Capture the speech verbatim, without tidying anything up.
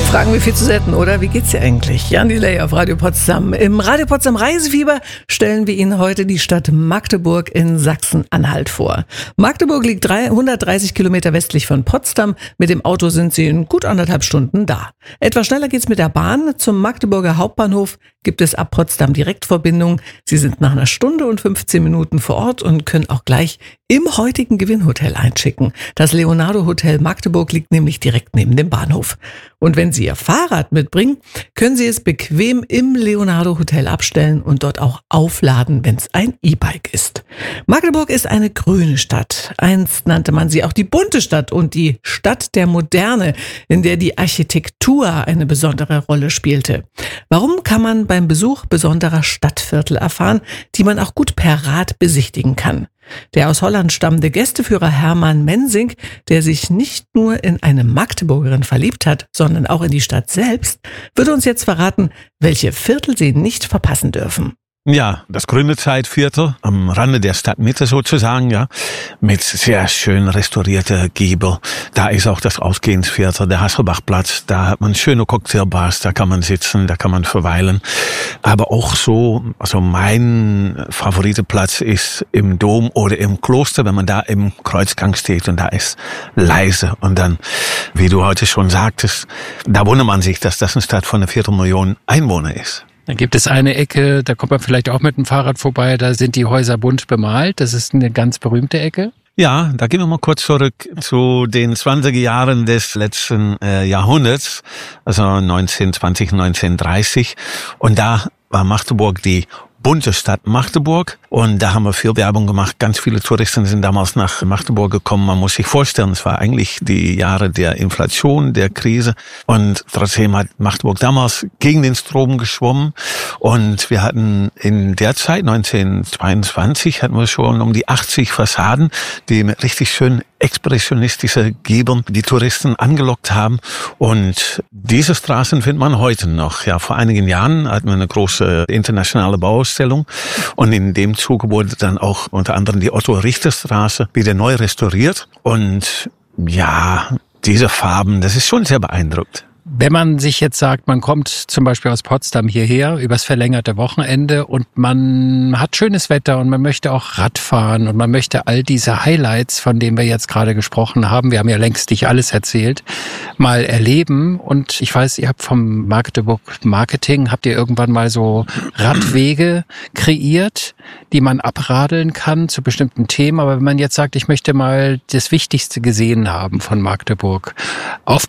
Fragen wir viel zu selten, oder? Wie geht's dir eigentlich? Jan Delay auf Radio Potsdam. Im Radio Potsdam Reisefieber stellen wir Ihnen heute die Stadt Magdeburg in Sachsen-Anhalt vor. Magdeburg liegt hundertdreißig Kilometer westlich von Potsdam. Mit dem Auto sind Sie in gut anderthalb Stunden da. Etwas schneller geht's mit der Bahn. Zum Magdeburger Hauptbahnhof gibt es ab Potsdam Direktverbindung. Sie sind nach einer Stunde und fünfzehn Minuten vor Ort und können auch gleich im heutigen Gewinnhotel einschicken. Das Leonardo Hotel Magdeburg liegt nämlich direkt neben dem Bahnhof. Und wenn Sie Ihr Fahrrad mitbringen, können Sie es bequem im Leonardo Hotel abstellen und dort auch aufladen, wenn es ein E-Bike ist. Magdeburg ist eine grüne Stadt. Einst nannte man sie auch die bunte Stadt und die Stadt der Moderne, in der die Architektur eine besondere Rolle spielte. Warum kann man beim Besuch besonderer Stadtviertel erfahren, die man auch gut per Rad besichtigen kann? Der aus Holland stammende Gästeführer Hermann Mensing, der sich nicht nur in eine Magdeburgerin verliebt hat, sondern auch in die Stadt selbst, wird uns jetzt verraten, welche Viertel Sie nicht verpassen dürfen. Ja, das grüne Zeitviertel am Rande der Stadtmitte sozusagen, ja, mit sehr schön restaurierter Giebel. Da ist auch das Ausgehensviertel, der Hasselbachplatz. Da hat man schöne Cocktailbars, da kann man sitzen, da kann man verweilen. Aber auch so, also mein Favoritenplatz ist im Dom oder im Kloster, wenn man da im Kreuzgang steht und da ist leise. Und dann, wie du heute schon sagtest, da wundert man sich, dass das eine Stadt von einer Viertelmillion Einwohner ist. Dann gibt es eine Ecke, da kommt man vielleicht auch mit dem Fahrrad vorbei, da sind die Häuser bunt bemalt. Das ist eine ganz berühmte Ecke. Ja, da gehen wir mal kurz zurück zu den zwanziger Jahren des letzten äh, Jahrhunderts, also neunzehn zwanzig, neunzehn dreißig. Und da war Magdeburg die bunte Stadt Magdeburg. Und da haben wir viel Werbung gemacht. Ganz viele Touristen sind damals nach Magdeburg gekommen. Man muss sich vorstellen, es war eigentlich die Jahre der Inflation, der Krise. Und trotzdem hat Magdeburg damals gegen den Strom geschwommen. Und wir hatten in der Zeit, neunzehnhundertzweiundzwanzig, hatten wir schon um die achtzig Fassaden, die mit richtig schön expressionistischer Giebeln die Touristen angelockt haben. Und diese Straßen findet man heute noch. Ja, vor einigen Jahren hatten wir eine große internationale Bauausstellung. Und in dem Zuge wurde dann auch unter anderem die Otto-Richter-Straße wieder neu restauriert. Und ja, diese Farben, das ist schon sehr beeindruckend. Wenn man sich jetzt sagt, man kommt zum Beispiel aus Potsdam hierher übers verlängerte Wochenende und man hat schönes Wetter und man möchte auch Radfahren und man möchte all diese Highlights, von denen wir jetzt gerade gesprochen haben, wir haben ja längst nicht alles erzählt, mal erleben. Und ich weiß, ihr habt vom Magdeburg Marketing, habt ihr irgendwann mal so Radwege kreiert, die man abradeln kann zu bestimmten Themen. Aber wenn man jetzt sagt, ich möchte mal das Wichtigste gesehen haben von Magdeburg, auf